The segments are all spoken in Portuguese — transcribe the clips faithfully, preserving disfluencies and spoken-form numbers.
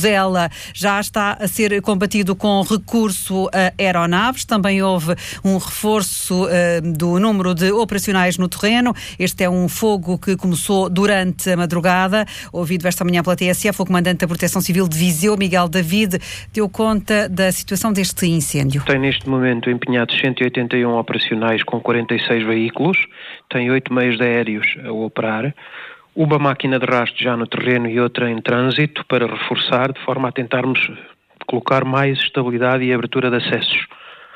Vozela já está a ser combatido com recurso a aeronaves. Também houve um reforço uh, do número de operacionais no terreno. Este é um fogo que começou durante a madrugada. Ouvido esta manhã pela T S F, o comandante da Proteção Civil de Viseu, Miguel David, deu conta da situação deste incêndio. Tem neste momento empenhados cento e oitenta e um operacionais com quarenta e seis veículos, tem oito meios aéreos a operar, uma máquina de rastro já no terreno e outra em trânsito para reforçar, de forma a tentarmos colocar mais estabilidade e abertura de acessos.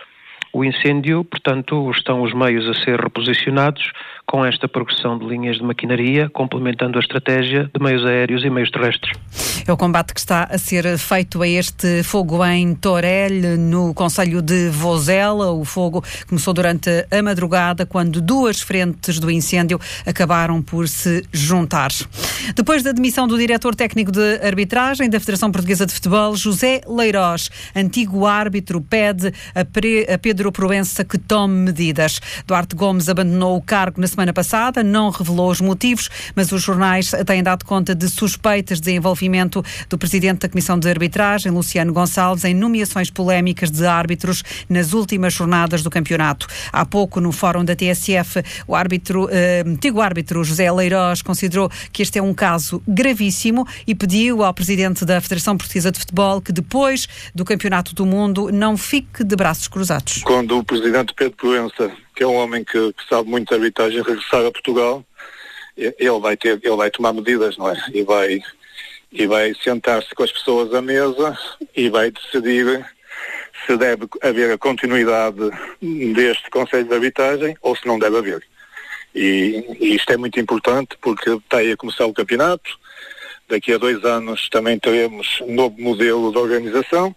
O incêndio, portanto, estão os meios a ser reposicionados com esta progressão de linhas de maquinaria, complementando a estratégia de meios aéreos e meios terrestres. É o combate que está a ser feito a este fogo em Torel, no concelho de Vozela. O fogo começou durante a madrugada, quando duas frentes do incêndio acabaram por se juntar. Depois da demissão do diretor técnico de arbitragem da Federação Portuguesa de Futebol, José Leiroz, antigo árbitro, pede a, Pre, a Pedro Proença que tome medidas. Duarte Gomes abandonou o cargo na semana passada, não revelou os motivos, mas os jornais têm dado conta de suspeitas de envolvimento do presidente da Comissão de Arbitragem, Luciano Gonçalves, em nomeações polémicas de árbitros nas últimas jornadas do campeonato. Há pouco, no fórum da T S F, o árbitro, eh, antigo árbitro José Leiroz considerou que este é um caso gravíssimo e pediu ao presidente da Federação Portuguesa de Futebol que depois do Campeonato do Mundo não fique de braços cruzados. Quando o presidente Pedro Proença, que é um homem que, que sabe muito de arbitragem, regressar a Portugal, ele vai ter, ele vai tomar medidas, não é? E vai, e vai sentar-se com as pessoas à mesa e vai decidir se deve haver a continuidade deste Conselho de Arbitragem ou se não deve haver. E, e isto é muito importante porque está aí a começar o campeonato. Daqui a dois anos também teremos um novo modelo de organização.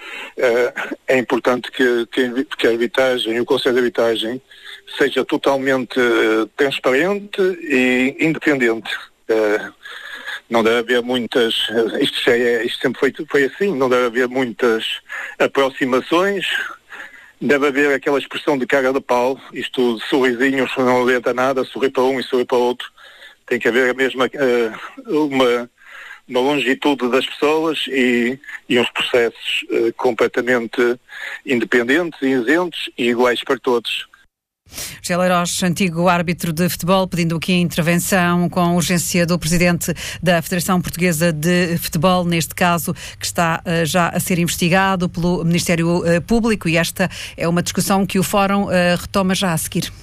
Uh, é importante que, que, que a arbitragem, o Conselho de Arbitragem, seja totalmente uh, transparente e independente. Uh, não deve haver muitas, uh, isto, já é, isto sempre foi, foi assim, não deve haver muitas aproximações, deve haver aquela expressão de cara de pau, isto, sorrisinhos, não adianta nada, sorrir para um e sorrir para o outro. Tem que haver a mesma, uh, uma... uma longitude das pessoas e, e uns processos uh, completamente independentes, isentos e iguais para todos. José Leiroz, antigo árbitro de futebol, pedindo aqui a intervenção com urgência do presidente da Federação Portuguesa de Futebol, neste caso que está uh, já a ser investigado pelo Ministério uh, Público, e esta é uma discussão que o Fórum uh, retoma já a seguir.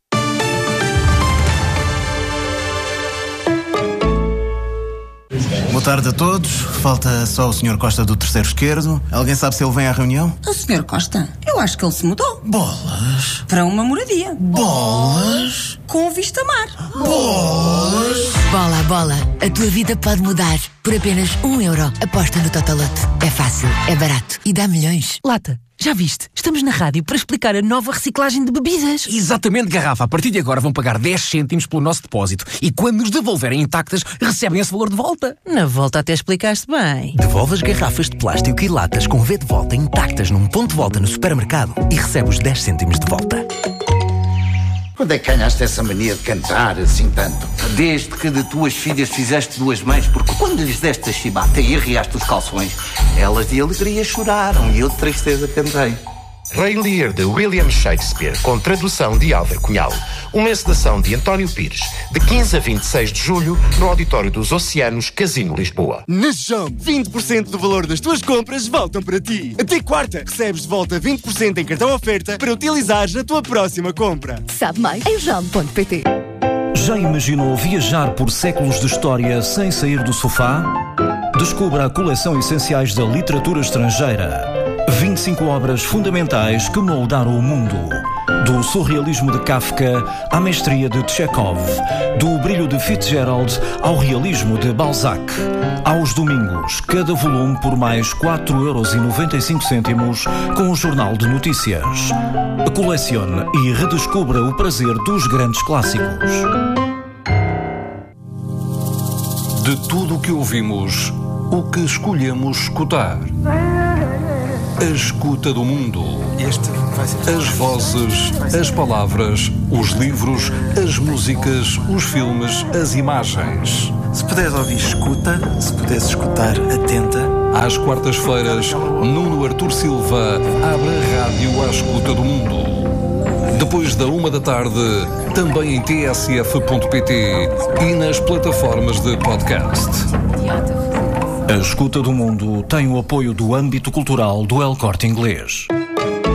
Boa tarde a todos. Falta só o senhor Costa do terceiro esquerdo. Alguém sabe se ele vem à reunião? O senhor Costa? Eu acho que ele se mudou. Bolas. Para uma moradia. Bolas. Com vista mar. Bolas. Bola, bola. A tua vida pode mudar. Por apenas um euro. Aposta no Totolote. É fácil, é barato e dá milhões. Lata, já viste? Estamos na rádio para explicar a nova reciclagem de bebidas. Exatamente, Garrafa. A partir de agora vão pagar dez cêntimos pelo nosso depósito e quando nos devolverem intactas, recebem esse valor de volta. Na volta até explicaste bem. Devolve as garrafas de plástico e latas com V de volta intactas num ponto de volta no supermercado e recebe os dez cêntimos de volta. Quando é que ganhaste essa mania de cantar assim tanto? Desde que de tuas filhas fizeste duas mães, porque quando lhes deste a chibata e arriaste os calções, elas de alegria choraram e eu de tristeza cantei. Rei Lear, de William Shakespeare, com tradução de Álvaro Cunhal. Uma encenação de António Pires, de quinze a vinte e seis de julho, no Auditório dos Oceanos, Casino Lisboa. Na Jump, vinte por cento do valor das tuas compras voltam para ti. Até quarta, recebes de volta vinte por cento em cartão oferta para utilizares na tua próxima compra. Sabe mais em jump ponto pt. Já imaginou viajar por séculos de história sem sair do sofá? Descubra a coleção Essenciais da Literatura Estrangeira. vinte e cinco obras fundamentais que moldaram o mundo. Do surrealismo de Kafka à mestria de Chekhov. Do brilho de Fitzgerald ao realismo de Balzac. Aos domingos, cada volume por mais quatro euros e noventa e cinco cêntimos com o Jornal de Notícias. Colecione e redescubra o prazer dos grandes clássicos. De tudo o que ouvimos, o que escolhemos escutar. A escuta do mundo. Este vai ser... As vozes, as palavras, os livros, as músicas, os filmes, as imagens. Se puderes ouvir, escuta. Se puderes escutar, atenta. Às quartas-feiras, Nuno Artur Silva abre a rádio à escuta do mundo. Depois da uma da tarde, também em t s f ponto p t e nas plataformas de podcast. A Escuta do Mundo tem o apoio do âmbito cultural do El Corte Inglês.